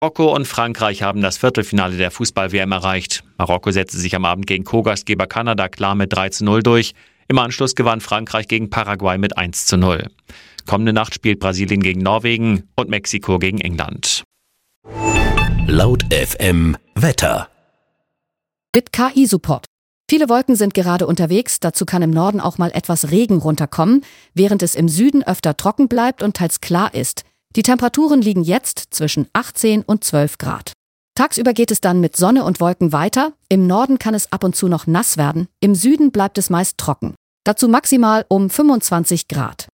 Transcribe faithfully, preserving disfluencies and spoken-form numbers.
Marokko und Frankreich haben das Viertelfinale der Fußball-W M erreicht. Marokko setzte sich am Abend gegen Co-Gastgeber Kanada klar mit drei zu null durch. Im Anschluss gewann Frankreich gegen Paraguay mit eins zu null. Kommende Nacht spielt Brasilien gegen Norwegen und Mexiko gegen England. Laut F M Wetter. Mit K I-Support. Viele Wolken sind gerade unterwegs, dazu kann im Norden auch mal etwas Regen runterkommen, während es im Süden öfter trocken bleibt und teils klar ist. Die Temperaturen liegen jetzt zwischen achtzehn und zwölf Grad. Tagsüber geht es dann mit Sonne und Wolken weiter. Im Norden kann es ab und zu noch nass werden. Im Süden bleibt es meist trocken. Dazu maximal um fünfundzwanzig Grad.